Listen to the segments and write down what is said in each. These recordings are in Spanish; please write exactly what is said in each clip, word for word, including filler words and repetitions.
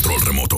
control remoto.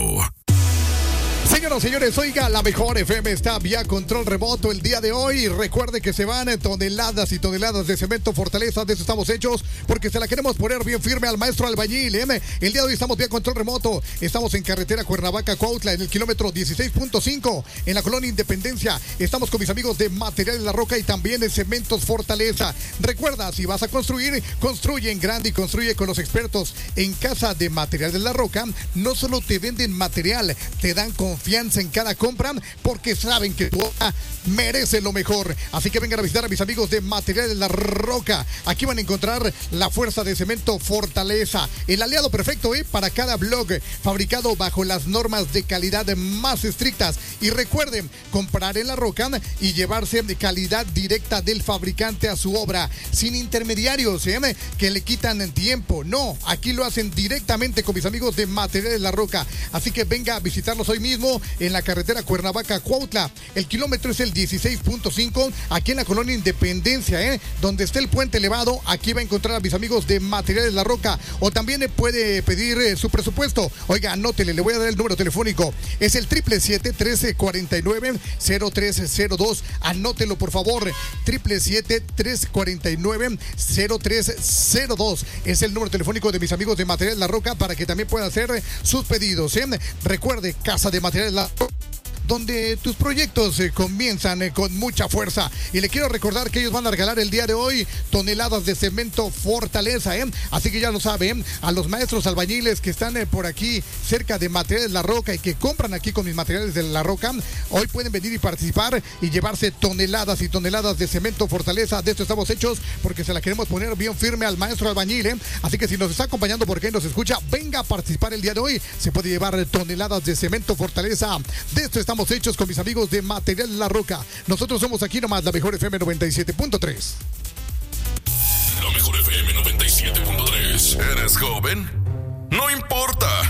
Señoras y señores, oiga, la mejor F M está vía control remoto el día de hoy. Recuerde que se van toneladas y toneladas de cemento Fortaleza, de eso estamos hechos, porque se la queremos poner bien firme al maestro albañil, ¿eh? El día de hoy estamos vía control remoto. Estamos en carretera Cuernavaca-Cuautla, en el kilómetro dieciséis punto cinco, en la colonia Independencia. Estamos con mis amigos de Materiales La Roca y también en Cementos Fortaleza. Recuerda, si vas a construir, construye en grande y construye con los expertos. En Casa de Materiales La Roca, no solo te venden material, te dan confianza en cada compra, porque saben que tu obra merece lo mejor. Así que vengan a visitar a mis amigos de Materiales La Roca. Aquí van a encontrar la fuerza de Cemento Fortaleza, el aliado perfecto ¿eh? para cada blog, fabricado bajo las normas de calidad más estrictas. Y recuerden, comprar en La Roca y llevarse de calidad directa del fabricante a su obra, sin intermediarios ¿eh? que le quitan tiempo. No, aquí lo hacen directamente con mis amigos de Materiales La Roca. Así que venga a visitarlos hoy mismo en la carretera Cuernavaca-Cuautla. El kilómetro es el dieciséis punto cinco, aquí en la colonia Independencia, ¿eh? donde está el puente elevado. Aquí va a encontrar a mis amigos de Materiales La Roca, o también puede pedir eh, su presupuesto. Oiga, anótele, le voy a dar el número telefónico. Es el siete siete siete, trece cuarenta y nueve, cero tres cero dos. Anótelo, por favor. siete siete siete, trece cuarenta y nueve, cero tres cero dos. Es el número telefónico de mis amigos de Materiales La Roca para que también pueda hacer sus pedidos, ¿eh? Recuerde, Casa de Materiales La Roca, donde tus proyectos eh, comienzan eh, con mucha fuerza. Y le quiero recordar que ellos van a regalar el día de hoy toneladas de cemento Fortaleza, ¿eh? Así que ya lo saben, a los maestros albañiles que están eh, por aquí cerca de Materiales La Roca y que compran aquí con mis materiales de La Roca, hoy pueden venir y participar y llevarse toneladas y toneladas de cemento Fortaleza. De esto estamos hechos, porque se la queremos poner bien firme al maestro albañil, ¿eh? Así que si nos está acompañando porque nos escucha, venga a participar el día de hoy. Se puede llevar toneladas de cemento Fortaleza. De esto estamos hechos con mis amigos de Material La Roca. Nosotros somos aquí nomás la mejor F M noventa y siete punto tres. La mejor F M noventa y siete punto tres. ¿Eres joven? No importa.